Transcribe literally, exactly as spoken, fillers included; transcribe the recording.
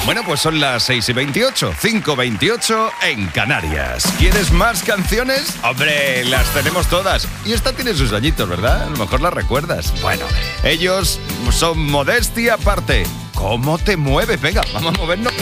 Bueno, pues son las seis y veintiocho, cinco y veintiocho en Canarias. ¿Quieres más canciones? Hombre, las tenemos todas. Y esta tiene sus añitos, ¿verdad? A lo mejor la recuerdas. Bueno, ellos son Modestia Aparte. ¿Cómo te mueves? Venga, vamos a movernos.